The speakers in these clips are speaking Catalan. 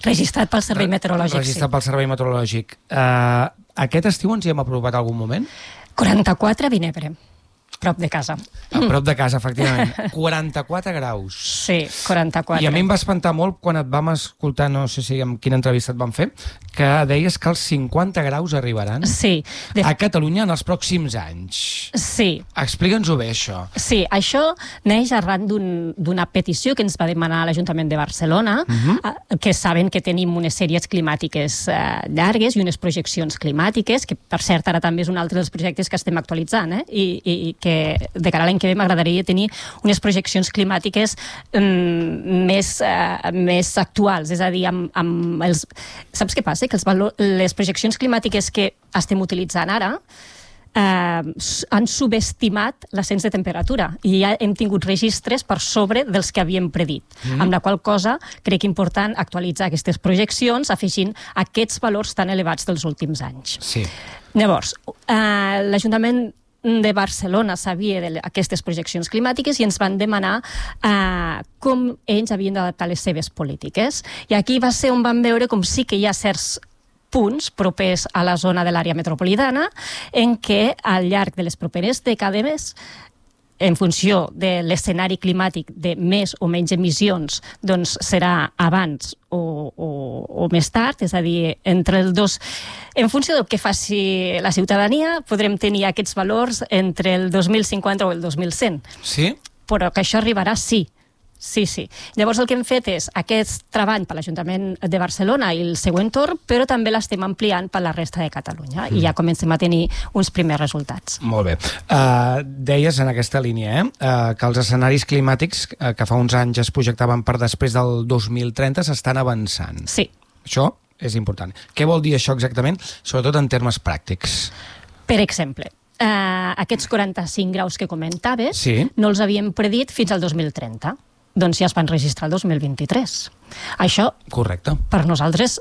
Registrat pel Servei Meteorològic, Registrat pel Servei Meteorològic. Aquest estiu ens hi hem apropat algun moment? 44 a Vinebre, prop de casa. A prop de casa, efectivament. 44 graus. Sí, 44. I a mi em va espantar molt quan et vam escoltar, no sé si amb quina entrevista et vam fer, que deies que els 50 graus arribaran a Catalunya en els pròxims anys. Sí. Explica'ns-ho bé, això. Sí, això neix arran d'una petició que ens va demanar l'Ajuntament de Barcelona, que saben que tenim unes sèries climàtiques llargues i unes projeccions climàtiques, que per cert ara també és un altre dels projectes que estem actualitzant, i que de cara a l'any que ve m'agradaria tenir unes projeccions climàtiques més actuals, és a dir, amb els... Saps què passa? Que les projeccions climàtiques que estem utilitzant ara han subestimat l'ascens de temperatura i ja hem tingut registres per sobre dels que havíem predit, amb la qual cosa crec important actualitzar aquestes projeccions afegint aquests valors tan elevats dels últims anys. Sí. Llavors, l'Ajuntament de Barcelona sabia d'aquestes projeccions climàtiques i ens van demanar com ells havien d'adaptar les seves polítiques. I aquí va ser on vam veure com sí que hi ha certs punts propers a la zona de l'àrea metropolitana en què al llarg de les properes dècades, en funció de l'escenari climàtic de més o menys emissions, doncs serà abans o més tard, és a dir, entre els dos. En funció del que faci la ciutadania, podrem tenir aquests valors entre el 2050 o el 2100. Sí? Però que això arribarà, sí. Sí. Llavors el que hem fet és aquest treball per l'Ajuntament de Barcelona i el seu entorn, però també l'estem ampliant per la resta de Catalunya i ja comencem a tenir uns primers resultats. Molt bé. Deies en aquesta línia que els escenaris climàtics que fa uns anys es projectaven per després del 2030 s'estan avançant. Sí. Això és important. Què vol dir això exactament, sobretot en termes pràctics? Per exemple, aquests 45 graus que comentaves no els havíem predit fins al 2030. Doncs ja es van registrar el 2023. Això, correcte, per nosaltres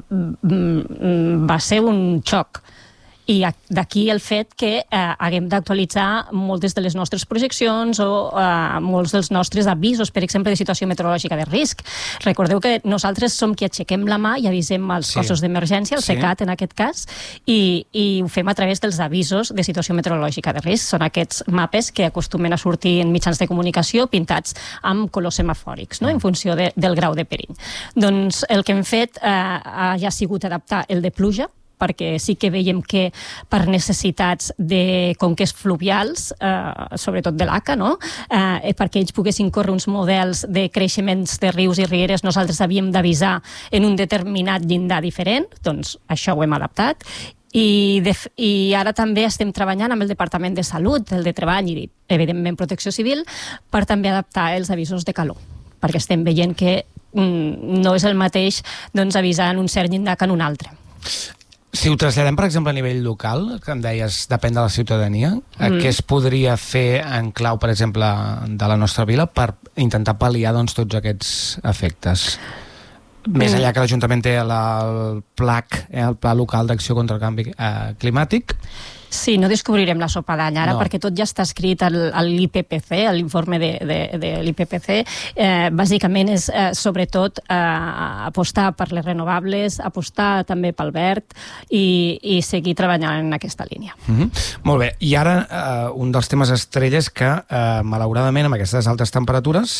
va ser un xoc. I d'aquí el fet que haguem d'actualitzar moltes de les nostres projeccions o molts dels nostres avisos, per exemple, de situació meteorològica de risc. Recordeu que nosaltres som qui aixequem la mà i avisem els cossos d'emergència, el CECAT en aquest cas, i ho fem a través dels avisos de situació meteorològica de risc. Són aquests mapes que acostumen a sortir en mitjans de comunicació pintats amb colors semafòrics, no? En funció del grau de perill. Doncs el que hem fet ja ha sigut adaptar el de pluja, perquè sí que veiem que per necessitats de conques fluvials, sobretot de l'ACA, no? Perquè ells poguessin córrer uns models de creixements de rius i rieres, nosaltres havíem d'avisar en un determinat llindar diferent, doncs això ho hem adaptat. I ara també estem treballant amb el Departament de Salut, el de Treball i, evidentment, Protecció Civil, per també adaptar els avisos de calor, perquè estem veient que no és el mateix avisar en un cert llindar que en un altre. Si ho traslladem, per exemple, a nivell local, que em deies, depèn de la ciutadania, què es podria fer en clau, per exemple, de la nostra vila per intentar pal·liar tots aquests efectes? Més enllà que l'Ajuntament té el PLAC, el Pla Local d'Acció contra el Canvi Climàtic. Sí, no descobrirem la sopa d'any ara, perquè tot ja està escrit a l'IPPC, a l'informe de l'IPPC. Bàsicament és, sobretot, apostar per les renovables, apostar també pel verd i seguir treballant en aquesta línia. Molt bé. I ara, un dels temes estrella és que, malauradament, amb aquestes altes temperatures,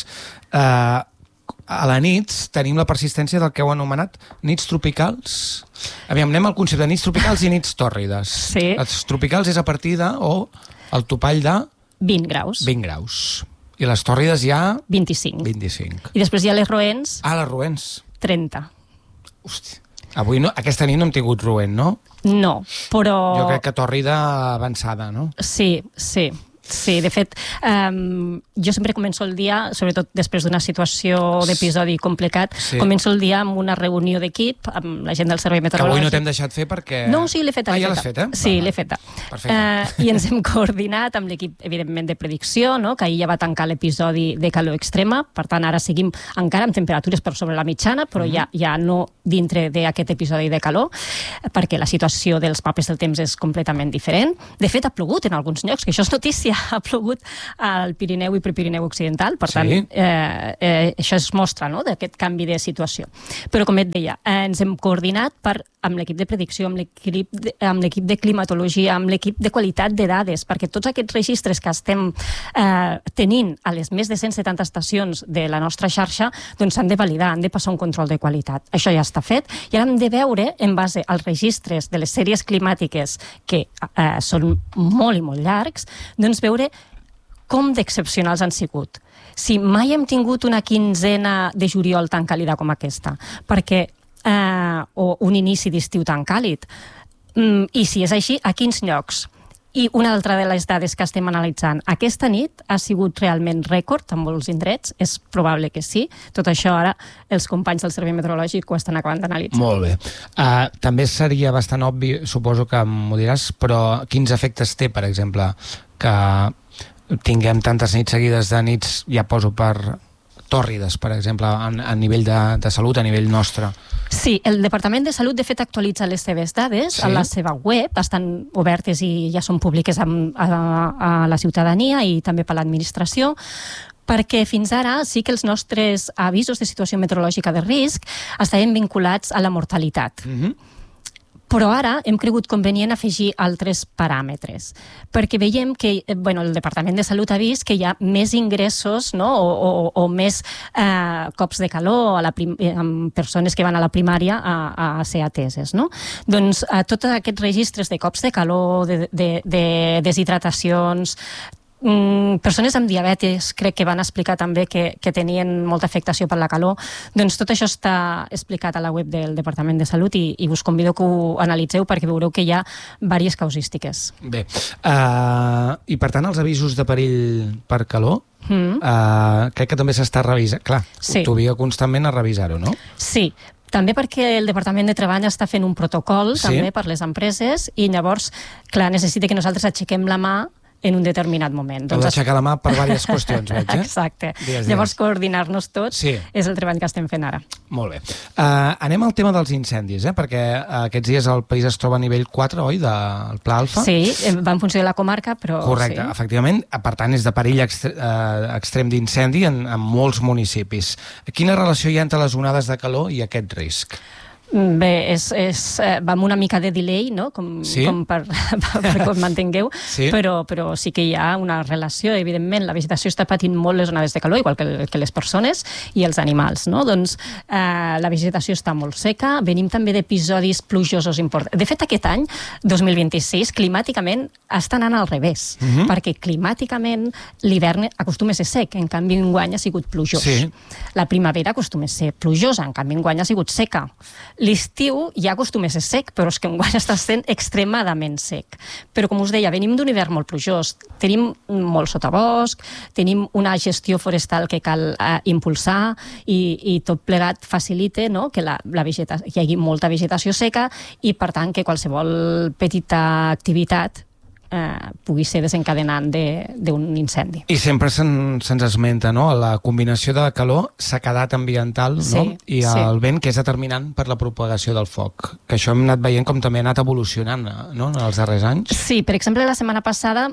a la nit tenim la persistència del que heu anomenat nits tropicals. Aviam, anem al concepte de nits tropicals i nits tòrrides. Sí. Els tropicals és a partir de, o el topall de... 20 graus. 20 graus. I les tòrrides ja... 25. 25. I després hi ha les roents... Les roents. 30. Hosti. Avui no, aquesta nit no hem tingut roent, no? No, però... Jo crec que tòrrida avançada, no? Sí. Sí, de fet, jo sempre començo el dia, sobretot després d'una situació d'episodi complicat, començo el dia amb una reunió d'equip amb la gent del Servei Meteorològic. Que avui no t'hem deixat fer perquè... No, sí, l'he feta. Ja l'has feta? Sí, l'he feta. Perfecte. I ens hem coordinat amb l'equip, evidentment, de predicció, que ahir ja va tancar l'episodi de calor extrema, per tant, ara seguim encara amb temperatures per sobre la mitjana, però ja no dintre d'aquest episodi de calor, perquè la situació dels mapes del temps és completament diferent. De fet, ha plogut en alguns llocs, que això és notícia, ha plogut al Pirineu i Prepirineu Occidental, per tant, això es mostra, no?, d'aquest canvi de situació. Però, com et deia, ens hem coordinat amb l'equip de predicció, amb l'equip de climatologia, amb l'equip de qualitat de dades, perquè tots aquests registres que estem tenint a les més de 170 estacions de la nostra xarxa, doncs s'han de validar, han de passar un control de qualitat. Això ja està fet, i ara hem de veure, en base als registres de les sèries climàtiques, que són molt i molt llargs, doncs veure com d'excepcionals han sigut. Si mai hem tingut una quinzena de juliol tan càlida com aquesta, o un inici d'estiu tan càlid, i si és així, a quins llocs? I una altra de les dades que estem analitzant, aquesta nit ha sigut realment rècord en molts indrets? És probable que sí. Tot això ara els companys del Servei Meteorològic ho estan acabant d'analitzar. Molt bé. També seria bastant obvi, suposo que m'ho diràs, però quins efectes té, per exemple, que tinguem tantes nits seguides de nits, ja poso per tòrrides, per exemple, a nivell de salut, a nivell nostre? Sí, el Departament de Salut, de fet, actualitza les seves dades a la seva web, estan obertes i ja són públiques a la ciutadania i també per l'administració, perquè fins ara sí que els nostres avisos de situació meteorològica de risc estaven vinculats a la mortalitat. Però ara hem cregut convenient afegir altres paràmetres, perquè veiem que el Departament de Salut ha vist que hi ha més ingressos, no?, o més cops de calor amb persones que van a la primària a ser ateses, no? Doncs tots aquests registres de cops de calor, de deshidratacions, persones amb diabetes crec que van explicar també que tenien molta afectació per la calor, doncs tot això està explicat a la web del Departament de Salut i us convido que ho analitzeu perquè veureu que hi ha diverses causístiques. Bé, i per tant els avisos de perill per calor crec que també s'està revisant. Clar, t'obliga constantment a revisar-ho, no? Sí, també perquè el Departament de Treball està fent un protocol també per les empreses i llavors, clar, necessita que nosaltres aixequem la mà en un determinat moment. Heu d'aixecar la mà per diverses qüestions, veig, Exacte. Llavors, coordinar-nos tots és el treball que estem fent ara. Molt bé. Anem al tema dels incendis, perquè aquests dies el país es troba a nivell 4, oi, del Pla Alfa? Sí, va en funció de la comarca, però... Correcte, efectivament. Per tant, és de perill extrem d'incendi en molts municipis. Quina relació hi ha entre les onades de calor i aquest risc? Bé, va amb una mica de delay, no?, com perquè us mantingueu, però sí que hi ha una relació. Evidentment, la vegetació està patint molt les onades de calor, igual que les persones i els animals, no? Doncs la vegetació està molt seca, venim també d'episodis plujosos importants. De fet, aquest any, 2026, climàticament està anant al revés, perquè climàticament l'hivern acostuma a ser sec, en canvi enguany ha sigut plujós. La primavera acostuma a ser plujosa, en canvi enguany ha sigut seca. L'estiu ja acostuma a ser sec, però és que enguany està sent extremadament sec. Però, com us deia, venim d'un hivern molt plujós. Tenim molt sotabosc, tenim una gestió forestal que cal impulsar i tot plegat facilita que hi hagi molta vegetació seca i, per tant, que qualsevol petita activitat pugui ser desencadenant d'un incendi. I sempre se'ns esmenta, no?, la combinació de calor, sequedat ambiental, i el vent, que és determinant per la propagació del foc. Que això hem anat veient com també ha anat evolucionant, no?, en els darrers anys. Sí, per exemple, la setmana passada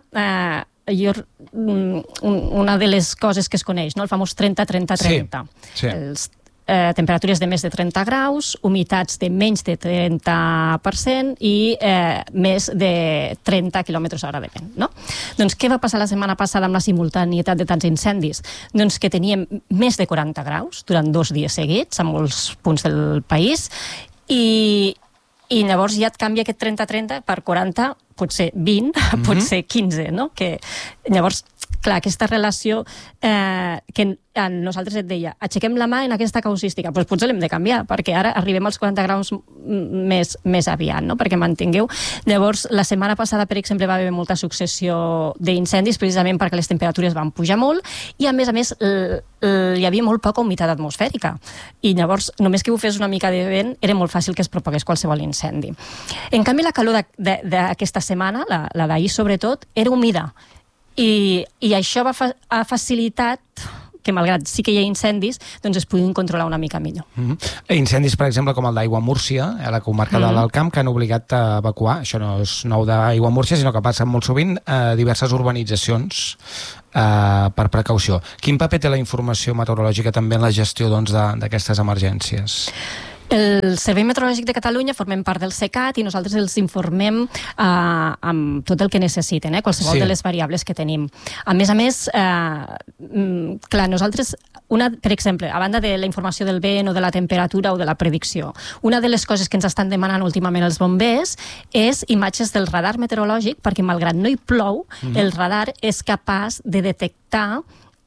una de les coses que es coneix, el famós 30-30-30. Els temperatures de més de 30 graus, humitats de menys de 30% i més de 30 km/h de vent, no? Doncs què va passar la setmana passada amb la simultanietat de tants incendis? Doncs que teníem més de 40 graus durant 2 dies seguits a molts punts del país i llavors ja et canvia aquest 30-30 per 40, potser 20, potser 15, no? Que llavors, clar, aquesta relació que nosaltres et deia, aixequem la mà en aquesta causística, doncs potser l'hem de canviar, perquè ara arribem als 40 graus més aviat, no?, perquè mantingueu. Llavors, la setmana passada, per exemple, va haver molta successió d'incendis, precisament perquè les temperatures van pujar molt, i a més, hi havia molt poca humitat atmosfèrica. I llavors, només que bufés una mica de vent, era molt fàcil que es propagués qualsevol incendi. En canvi, la calor d'aquesta setmana, la d'ahir sobretot, era humida. I això ha facilitat que malgrat sí que hi ha incendis, doncs es puguin controlar una mica millor. Incendis, per exemple, com el d'Aigua Múrcia, a la comarca de l'Alt Camp, que han obligat a evacuar, això no és nou d'Aigua Múrcia, sinó que passa molt sovint a diverses urbanitzacions per precaució. Quin paper té la informació meteorològica també en la gestió d'aquestes emergències? El Servei Meteorològic de Catalunya formem part del SECAT i nosaltres els informem amb tot el que necessiten, qualsevol de les variables que tenim. A més, clar, nosaltres, per exemple, a banda de la informació del vent o de la temperatura o de la predicció, una de les coses que ens estan demanant últimament els bombers és imatges del radar meteorològic, perquè malgrat no hi plou, el radar és capaç de detectar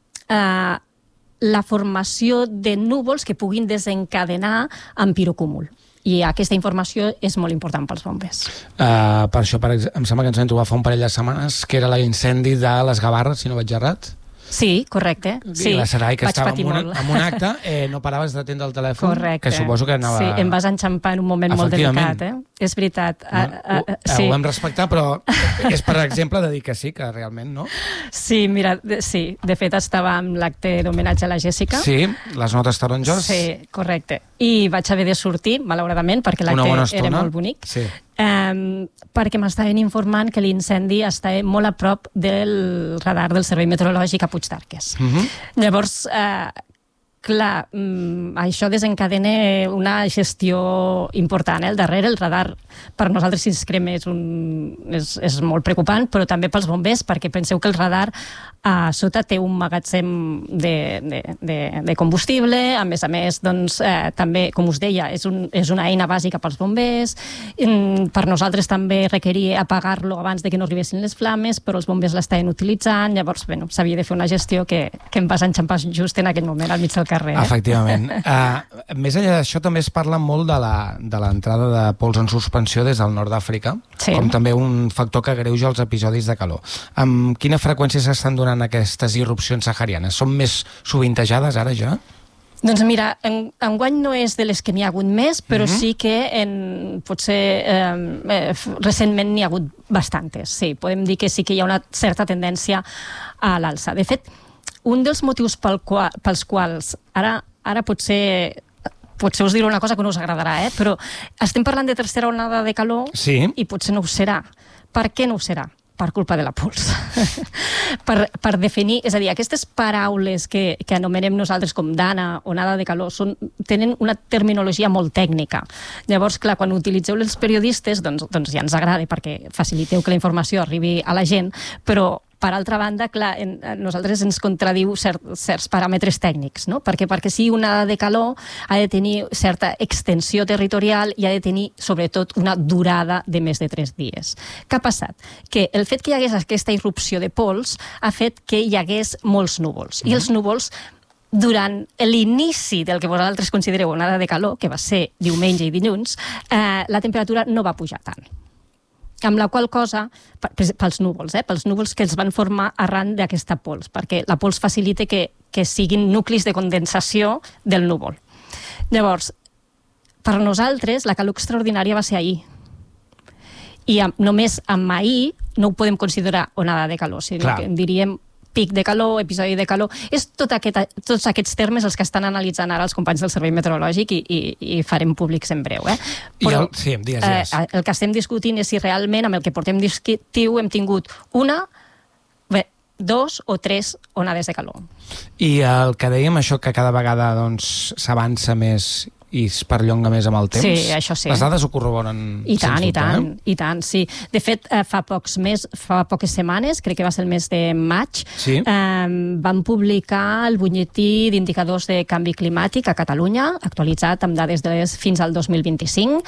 la formació de núvols que puguin desencadenar en pirocúmul. I aquesta informació és molt important pels bombers. Per això, em sembla que ens vam trobar fa un parell de setmanes, que era l'incendi de les Gavarres, si no vaig errat. Sí, correcte. Sí, i la Sarai, que estava en un acte, no paraves d'atendre el telèfon, correcte. Que suposo que anava... Sí, em vas enxampar en un moment molt delicat, És veritat. Sí. Ho vam respectar, però és per exemple de dir que sí, que realment, no? Sí, mira, sí. De fet, estava amb l'acte d'homenatge a la Jèssica. Sí, les notes taronges. Sí, correcte. I vaig haver de sortir, malauradament, perquè l'acte era molt bonic. Sí. Perquè m'estaven informant que l'incendi està molt a prop del radar del Servei Meteorològic a Puigdarques. Llavors, clar, això desencadena una gestió important. Al darrere, el radar, per nosaltres, si es crema, és molt preocupant, però també pels bombers, perquè penseu que el radar a sota té un magatzem de combustible, a més, doncs, també, com us deia, és una eina bàsica pels bombers. Per nosaltres també requeria apagar-lo abans de que no arribessin les flames, però els bombers l'estaven utilitzant, llavors, bueno, s'havia de fer una gestió que em vas enxampar just en aquell moment, al mig del carrer. Efectivament. Més enllà d'això, també es parla molt de l'entrada de pols en suspensió des del nord d'Àfrica, com també un factor que agreuja els episodis de calor. Amb quina freqüència s'estan donant aquestes irrupcions saharianes? Són més sovintejades ara ja? Doncs mira, enguany no és de les que n'hi ha hagut més, però sí que potser recentment n'hi ha hagut bastantes. Sí, podem dir que sí que hi ha una certa tendència a l'alça. De fet, un dels motius pels quals ara potser us diré una cosa que no us agradarà, però estem parlant de tercera onada de calor i potser no ho serà. Per què no ho serà? Per culpa de la pols. per definir, és a dir, aquestes paraules que anomenem nosaltres com dana, onada de calor, tenen una terminologia molt tècnica. Llavors, clar, quan utilitzeu els periodistes, doncs ja ens agrada perquè faciliteu que la informació arribi a la gent, però per altra banda, clar, nosaltres ens contradiu certs paràmetres tècnics, no? Perquè si una onada de calor ha de tenir certa extensió territorial i ha de tenir, sobretot, una durada de més de 3 dies. Què ha passat? Que el fet que hi hagués aquesta irrupció de pols ha fet que hi hagués molts núvols. I els núvols, durant l'inici del que vosaltres considereu onada de calor, que va ser diumenge i dilluns, la temperatura no va pujar tant. Amb la qual cosa, pels núvols que els van formar arran d'aquesta pols, perquè la pols facilita que siguin nuclis de condensació del núvol. Llavors, per nosaltres, la calor extraordinària va ser ahir. I només amb ahir no ho podem considerar onada de calor, sinó que en diríem pic de calor, episodi de calor. És tots aquests termes els que estan analitzant ara els companys del Servei Meteorològic i farem públics en breu. Però el que estem discutint és si realment amb el que portem discutiu hem tingut una, 2 o 3 onades de calor. I el que dèiem, això que cada vegada s'avança més i es perllonga més amb el temps. Sí, això sí. Les dades ho corroboren. I tant, sí. De fet, fa poques setmanes, crec que va ser el mes de maig, vam publicar el butlletí d'indicadors de canvi climàtic a Catalunya, actualitzat amb dades fins al 2025,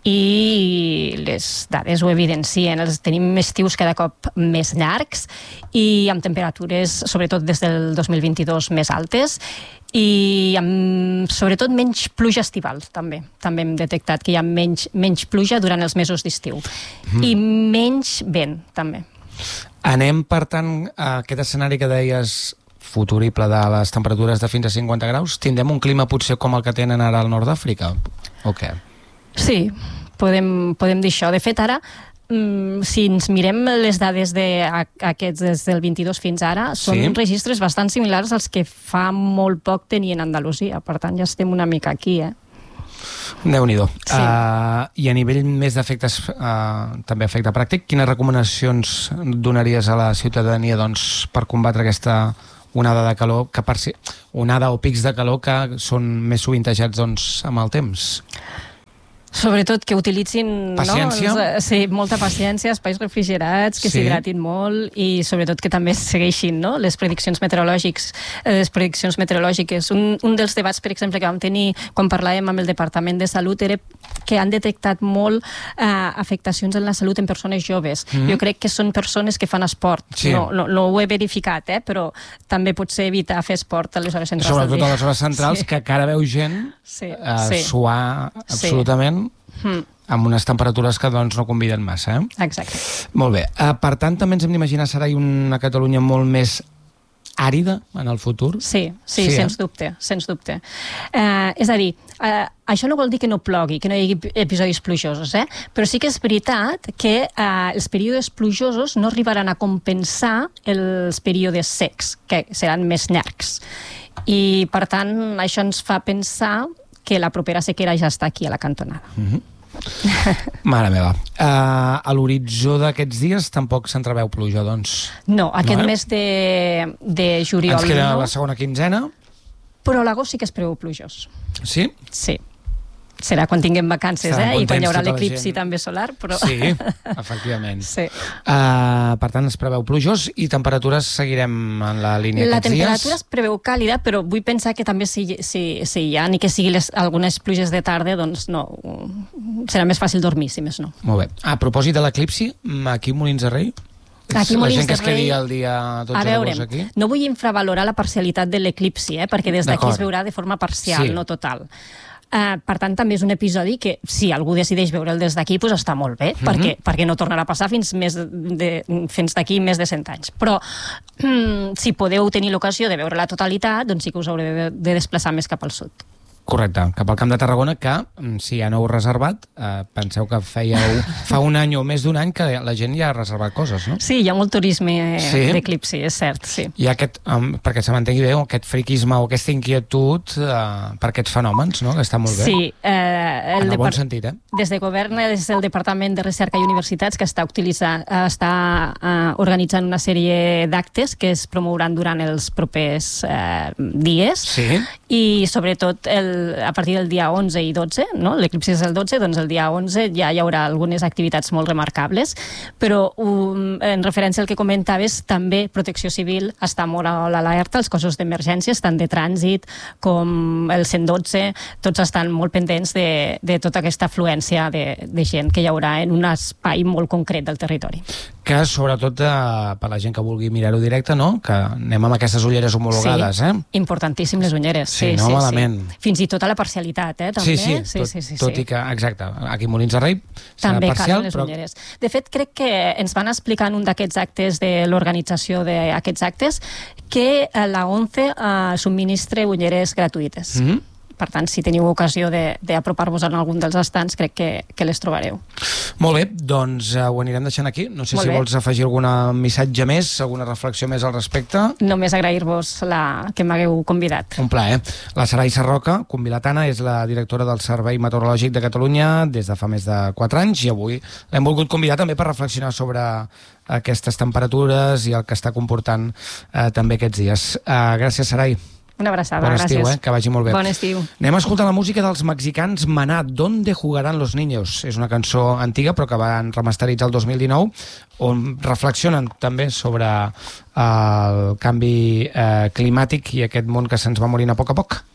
i les dades ho evidencien. Tenim estius cada cop més llargs i amb temperatures, sobretot des del 2022, més altes, i sobretot menys pluja estival, també hem detectat que hi ha menys pluja durant els mesos d'estiu i menys vent, també. Anem, per tant, a aquest escenari que deies futurible de les temperatures de fins a 50 graus, tindrem un clima potser com el que tenen ara al nord d'Àfrica, o què? Sí, podem dir això. De fet, ara si ens mirem les dades d'aquests des del 22 fins ara, són registres bastant similars als que fa molt poc tenien a Andalusia. Per tant, ja estem una mica aquí, Déu-n'hi-do. Sí. I a nivell més d'efectes, també efecte pràctic, quines recomanacions donaries a la ciutadania per combatre aquesta onada de calor, onada o pics de calor que són més sovintejats amb el temps? Sobretot que utilitzin molta paciència, espais refrigerats, que s'hidratin molt i sobretot que també segueixin les prediccions meteorològiques. Un dels debats, per exemple, que vam tenir quan parlàvem amb el Departament de Salut era que han detectat molt afectacions en la salut en persones joves. Jo crec que són persones que fan esport. No ho he verificat, però també potser evitar fer esport a les hores centrals del dia. Sobretot a les hores centrals, que encara veu gent suar absolutament amb unes temperatures que no conviden massa. Exacte. Molt bé. Per tant, també ens hem d'imaginar serà una Catalunya molt més àrida en el futur? Sí, sens dubte. És a dir, això no vol dir que no plogui, que no hi hagi episodis plujosos, però sí que és veritat que els períodes plujosos no arribaran a compensar els períodes secs, que seran més llargs. I, per tant, això ens fa pensar que la propera sequera ja està aquí a la cantonada. Mare meva. A l'horitzó d'aquests dies tampoc s'entreveu pluja, doncs? No, aquest mes de juliol. Ens queda la segona quinzena. Però l'agost sí que es preveu plujós. Sí? Sí. Serà quan tinguem vacances, i quan hi haurà l'eclipsi també solar, però... Sí, efectivament. Sí. Per tant, es preveu plujós i temperatures seguirem en la línia aquests dies? La temperatura es preveu càlida, però vull pensar que també si hi ha, ni que siguin algunes pluges de tarda, doncs no, serà més fàcil dormir, si més no. Molt bé. A propòsit de l'eclipsi, aquí a Molins de Rei? Aquí la gent que es quedi el dia 12 d'agost aquí? No vull infravalorar la parcialitat de l'eclipsi, perquè des d'aquí es veurà de forma parcial, no total. Per tant, també és un episodi que, si algú decideix veure'l des d'aquí, doncs està molt bé, perquè no tornarà a passar fins d'aquí més de 100 anys. Però si podeu tenir l'ocasió de veure la totalitat, doncs sí que us haureu de desplaçar més cap al sud. Correcte, cap al Camp de Tarragona, que si ja no heu reservat, penseu que fa un any o més d'un any que la gent ja ha reservat coses, no? Sí, hi ha molt turisme d'eclipsi, és cert, sí. Hi ha perquè se m'entengui bé, aquest friquisme o aquesta inquietud per aquests fenòmens, no?, que està molt bé. Sí. En el bon sentit, Des de govern és el Departament de Recerca i Universitats que està organitzant una sèrie d'actes que es promouran durant els propers dies. Sí. I sobretot a partir del dia 11 i 12, no? L'eclipsi és el 12, doncs el dia 11 ja hi haurà algunes activitats molt remarcables, però en referència al que comentaves, també Protecció Civil està molt a l'alerta, els cossos d'emergències, tant de trànsit com el 112, tots estan molt pendents de tota aquesta afluència de gent que hi haurà en un espai molt concret del territori. Que sobretot per la gent que vulgui mirar-ho directe, no? Que anem amb aquestes ulleres homologades, Importantíssim les ulleres. Sí, no malament. Fins i tot a la parcialitat, també. Sí, tot i que, exacte, aquí a Molins de Rei serà també parcial, calen les ulleres. De fet, crec que ens van explicar en un d'aquests actes de l'organització d'aquests actes que la ONCE subministra ulleres gratuïtes. Per tant, si teniu ocasió d'apropar-vos en algun dels estants, crec que les trobareu. Molt bé, doncs ho anirem deixant aquí. No sé si vols afegir algun missatge més, alguna reflexió més al respecte. Només agrair-vos que m'hagueu convidat. Un plaer. La Sarai Sarroca, convilatana, és la directora del Servei Meteorològic de Catalunya des de fa més de 4 anys i avui l'hem volgut convidar també per reflexionar sobre aquestes temperatures i el que està comportant també aquests dies. Gràcies, Sarai. Una abraçada, bon estiu, gràcies. Que vagi molt bé. Bon estiu. Anem a escoltar la música dels mexicans Maná, ¿Dónde jugarán los niños? És una cançó antiga però que van remasteritzar el 2019 on reflexionen també sobre el canvi climàtic i aquest món que se'ns va morint a poc.